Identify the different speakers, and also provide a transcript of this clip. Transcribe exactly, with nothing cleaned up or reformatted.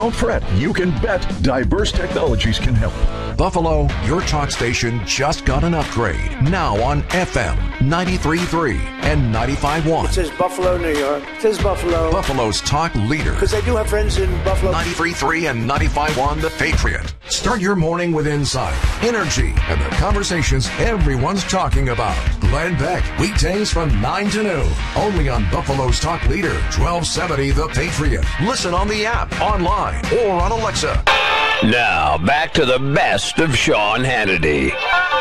Speaker 1: Don't fret, you can bet Diverse Technologies can help.
Speaker 2: Buffalo, your talk station just got an upgrade. Now on F M ninety-three point three and ninety-five point one.
Speaker 3: It says Buffalo, New York. It says Buffalo.
Speaker 2: Buffalo's talk leader.
Speaker 3: Because I do have friends in Buffalo.
Speaker 2: ninety-three point three and ninety-five point one, The Patriot. Start your morning with insight, energy, and the conversations everyone's talking about. Glenn Beck, weekdays from nine to noon. Only on Buffalo's talk leader, twelve seventy The Patriot. Listen on the app, online, or on Alexa.
Speaker 4: Now, back to the best of Sean Hannity.